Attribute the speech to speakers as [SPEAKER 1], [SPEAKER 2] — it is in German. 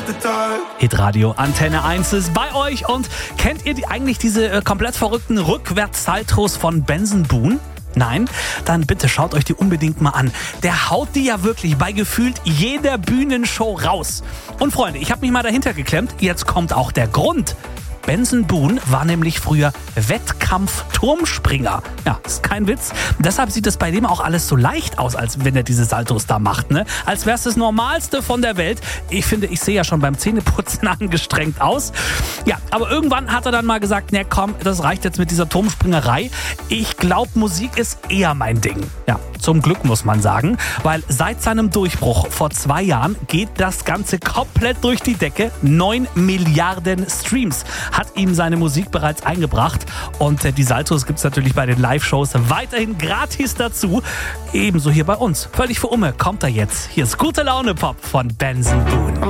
[SPEAKER 1] Hitradio Antenne 1 ist bei euch und kennt ihr eigentlich diese komplett verrückten Rückwärtssaltos von Benson Boone? Nein? Dann bitte schaut euch die unbedingt mal an. Der haut die ja wirklich bei gefühlt jeder Bühnenshow raus. Und Freunde, ich habe mich mal dahinter geklemmt. Jetzt kommt auch der Grund. Benson Boone war nämlich früher Wettkampf-Turmspringer. Ja, ist kein Witz. Deshalb sieht es bei dem auch alles so leicht aus, als wenn er diese Saltos da macht, ne? Als wäre es das Normalste von der Welt. Ich finde, ich sehe ja schon beim Zähneputzen angestrengt aus. Ja, aber irgendwann hat er dann mal gesagt, ne komm, das reicht jetzt mit dieser Turmspringerei. Ich glaube, Musik ist eher mein Ding. Ja, zum Glück muss man sagen, weil seit seinem Durchbruch vor 2 Jahren geht das Ganze komplett durch die Decke. 9 Milliarden Streams hat ihm seine Musik bereits eingebracht. Und die Saltos gibt es natürlich bei den Live-Shows weiterhin gratis dazu. Ebenso hier bei uns. Völlig für Umme kommt er jetzt. Hier ist Gute Laune Pop von Benson Boone.